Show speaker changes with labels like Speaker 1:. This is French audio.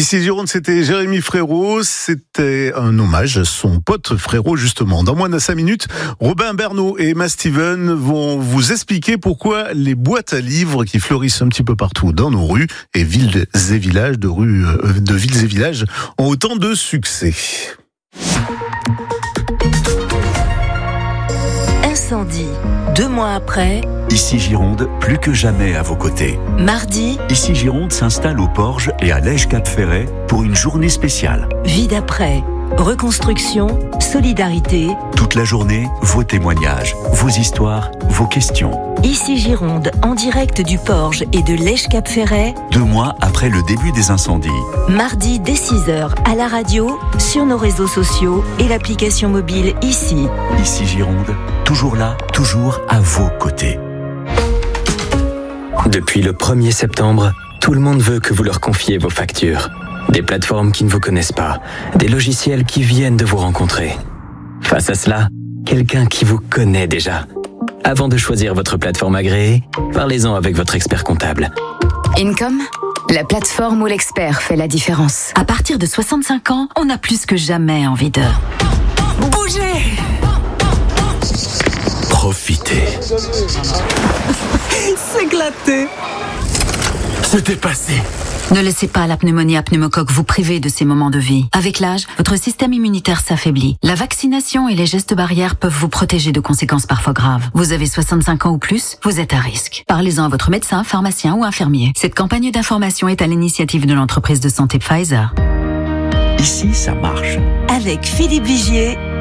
Speaker 1: Ici Gironde, c'était Jérémy Frérot. C'était un hommage à son pote Frérot, justement. Dans moins de 5 minutes, Robin Bernot et Emma Steven vont vous expliquer pourquoi les boîtes à livres qui fleurissent un petit peu partout dans nos rues et villes et villages, de villes et villages, ont autant de succès.
Speaker 2: Incendie. 2 mois après.
Speaker 3: Ici Gironde, plus que jamais à vos côtés.
Speaker 2: Mardi.
Speaker 3: Ici Gironde s'installe au Porge et à Lège-Cap-Ferret pour une journée spéciale.
Speaker 2: Vie d'après. Reconstruction, solidarité.
Speaker 3: Toute la journée, vos témoignages, vos histoires, vos questions.
Speaker 2: Ici Gironde, en direct du Porge et de Lège-Cap-Ferret.
Speaker 3: 2 mois après le début des incendies.
Speaker 2: Mardi dès 6h à la radio, sur nos réseaux sociaux et l'application mobile Ici.
Speaker 3: Ici Gironde, toujours là, toujours à vos côtés.
Speaker 4: Depuis le 1er septembre, tout le monde veut que vous leur confiez vos factures. Des plateformes qui ne vous connaissent pas, des logiciels qui viennent de vous rencontrer. Face à cela, quelqu'un qui vous connaît déjà. Avant de choisir votre plateforme agréée, parlez-en avec votre expert comptable.
Speaker 5: Income, la plateforme où l'expert fait la différence.
Speaker 6: À partir de 65 ans, on a plus que jamais envie de bouger.
Speaker 3: Profitez.
Speaker 6: S'éclater.
Speaker 3: Se dépasser.
Speaker 6: Ne laissez pas la pneumonie à pneumocoque vous priver de ces moments de vie. Avec l'âge, votre système immunitaire s'affaiblit. La vaccination et les gestes barrières peuvent vous protéger de conséquences parfois graves. Vous avez 65 ans ou plus, vous êtes à risque. Parlez-en à votre médecin, pharmacien ou infirmier. Cette campagne d'information est à l'initiative de l'entreprise de santé Pfizer.
Speaker 3: Ici, ça marche.
Speaker 2: Avec Philippe Vigier